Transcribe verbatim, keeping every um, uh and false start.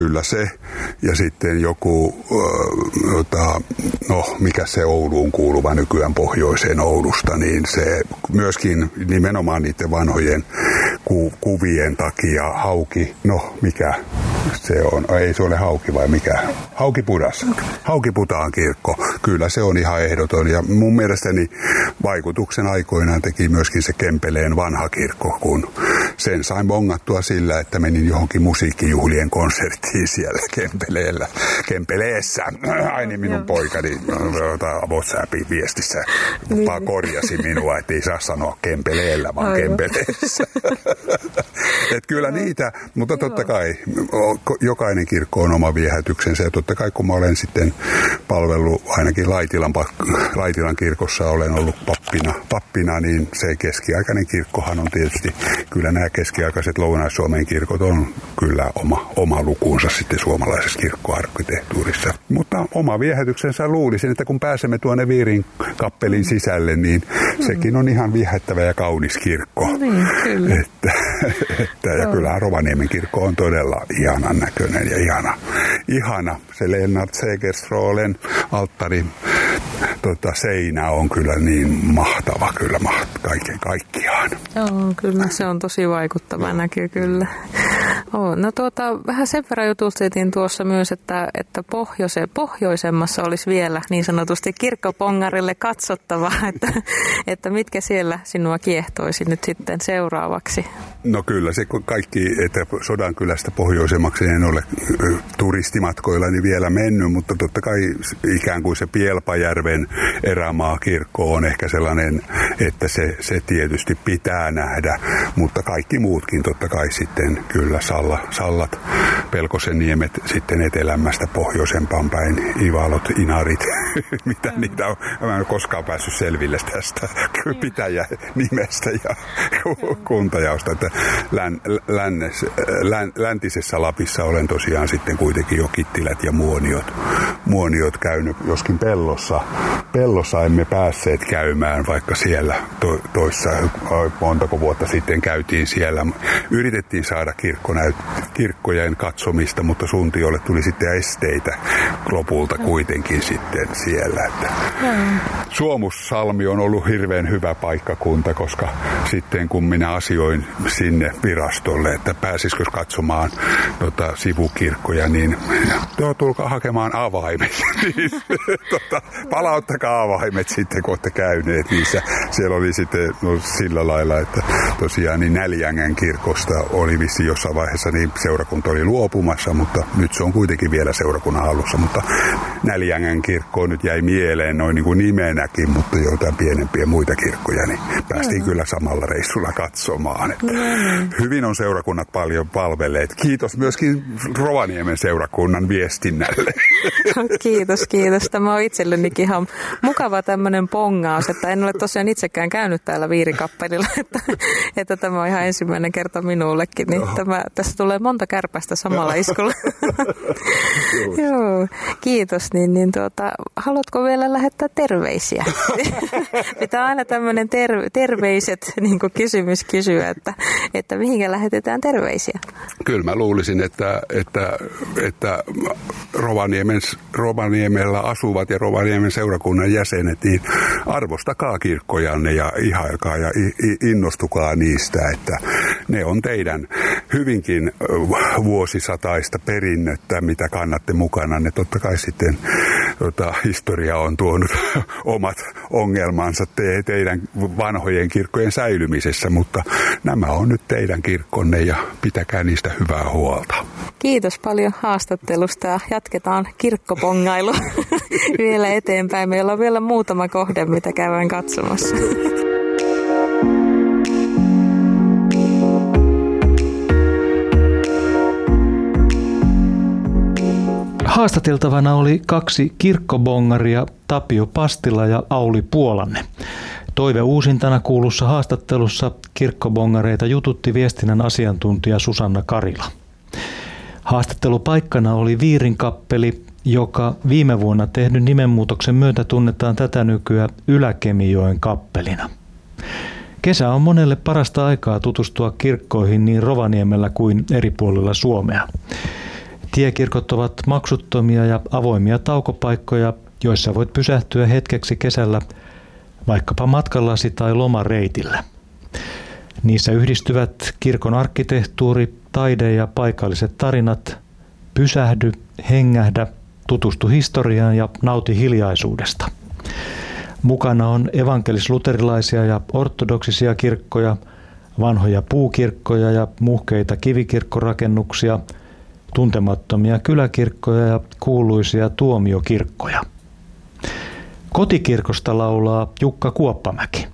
Kyllä se. Ja sitten joku, äh, no mikä se Ouluun kuuluva nykyään pohjoiseen Oulusta, niin se myöskin nimenomaan niiden vanhojen ku, kuvien takia Hauki, no mikä se on, ei se ole Hauki vai mikä? Haukipudas. Haukiputaan kirkko. Kyllä se on ihan ehdoton ja mun mielestäni vaikutuksen aikoinaan teki myöskin se Kempeleen vanha kirkko, kun sen sain bongattua sillä, että menin johonkin musiikkijuhlien konserttiin siellä Kempeleellä. Kempeleessä. Aini minun poikani WhatsAppin viestissä vaan korjasi minua, että ei saa sanoa Kempeleellä, vaan Aivan. Kempeleessä. Et kyllä niitä, mutta totta kai jokainen kirkko on oma viehätyksensä ja totta kai kun mä olen sitten palvellut ainakin Laitilan, Laitilan kirkossa olen ollut pappina, pappina, niin se keskiaikainen kirkkohan on tietysti, kyllä nämä keskiaikaiset Lounais-Suomen kirkot on kyllä oma, oma lukuunsa sitten suomalaisessa kirkkoarkkitehtuurissa. Mutta oma viehätyksensä luulisin, että kun pääsemme tuonne Viirin kappelin sisälle, niin mm. sekin on ihan viehättävä ja kaunis kirkko. No niin, kyllä. Että, että, ja kyllähän Rovaniemen kirkko on todella ihanan näköinen ja ihana. ihana. Se Lennart Segerströlen alttari tota, seinä on kyllä niin mahtava, kyllä maht, kaiken kaikkiaan. Joo, kyllä se on tosi vaikuttava näky kyllä. Oh, no tuota, vähän sen verran jutustettiin tuossa myös, että, että pohjoise, pohjoisemmassa olisi vielä niin sanotusti kirkkopongarille katsottavaa, että, että mitkä siellä sinua kiehtoisi nyt sitten seuraavaksi? No kyllä se kaikki, että Sodankylästä pohjoisemmaksi en ole turistimatkoillani vielä mennyt, mutta totta kai ikään kuin se Pielpajärven erämaakirkko on ehkä sellainen, että se, se tietysti pitää nähdä, mutta kaikki muutkin totta kai sitten kyllä Salla, Sallat, Pelkosenniemet sitten etelämmästä pohjoisempaan päin, Ivalot, Inarit, mitä niitä on. Mä en ole koskaan päässyt selville tästä pitäjä nimestä ja kuntajaosta, että län, lännes, län, läntisessä Lapissa olen tosiaan sitten kuitenkin jo Kittilät ja Muoniot, Muoniot käynyt, joskin Pellossa. Pellossa emme päässeet käymään, vaikka siellä to, toissa montako vuotta sitten käytiin siellä. Yritettiin saada kirkkonäyt, kirkkojen katsomista, mutta Suntiolle tuli sitten esteitä lopulta kuitenkin sitten siellä. Että Suomussalmi on ollut hirveän hyvä paikkakunta, koska sitten kun minä asioin sinne virastolle, että pääsisikö katsomaan tota, sivukirkkoja, niin joo, tulkaa hakemaan avaimet. tota, palauttakaa avaimet sitten, kun olette käyneet niissä. Siellä oli sitten no, sillä lailla, että tosiaan niin Näljängän kirkosta oli vissi jossain vaiheessa, niin seurakunta oli luopumassa, mutta nyt se on kuitenkin vielä seurakunnan hallussa. Mutta Näljängän kirkko nyt jäi mieleen noin niin kuin nimenäkin, mutta jotain pienempiä muita kirkkoja, niin päästiin kyllä samalla reissulla katsomaan. Että hyvin on seurakunnat paljon palvelleet. Kiitos myöskin Rovaniemen seurakunnan viestinnälle. Kiitos, kiitos. Tämä on itsellenikin ihan mukava tämmöinen pongaus, että en ole tosiaan itsekään käynyt täällä Viirikappelilla, että, että tämä on ihan ensimmäinen kerta minullekin, niin tämä, tässä tulee monta kärpästä samalla iskulla. Joo, kiitos. Niin, niin tuota, haluatko vielä lähettää terveisiä? Pitää aina tämmöinen ter, terveiset niin kuin kysymys kysyä, että, että mihinkä lähetetään terveisiä? Kyllä mä luulisin, että, että, että Rovaniemen, Rovaniemellä asuvat ja Rovaniemen seurakunnan jäsenet, niin arvostakaa kirkkojanne ja ihailkaa ja innostukaa niistä, että ne on teidän hyvinkin vuosisataista perinnöttä, mitä kannatte mukana. Ne totta kai sitten tota, historia on tuonut omat ongelmansa te, teidän vanhojen kirkkojen säilymisessä, mutta nämä on nyt teidän kirkkonne ja pitäkää niistä hyvää huolta. Kiitos paljon haastattelusta ja jatketaan kirkkopongailu vielä eteenpäin. Meillä on vielä muutama kohde, mitä käydään katsomassa. Haastateltavana oli kaksi kirkkobongaria, Tapio Pastila ja Auli Puolanne. Toive uusintana kuulussa haastattelussa kirkkobongareita jututti viestinnän asiantuntija Susanna Karila. Haastattelupaikkana oli Viirin kappeli, joka viime vuonna tehnyt nimenmuutoksen myötä tunnetaan tätä nykyään Ylä-Kemijoen kappelina. Kesä on monelle parasta aikaa tutustua kirkkoihin niin Rovaniemellä kuin eri puolilla Suomea. Tiekirkot ovat maksuttomia ja avoimia taukopaikkoja, joissa voit pysähtyä hetkeksi kesällä vaikkapa matkallasi tai lomareitillä. Niissä yhdistyvät kirkon arkkitehtuuri, taide ja paikalliset tarinat. Pysähdy, hengähdä, tutustu historiaan ja nauti hiljaisuudesta. Mukana on evankelis-luterilaisia ja ortodoksisia kirkkoja, vanhoja puukirkkoja ja muhkeita kivikirkkorakennuksia, tuntemattomia kyläkirkkoja ja kuuluisia tuomiokirkkoja. Kotikirkosta laulaa Jukka Kuoppamäki.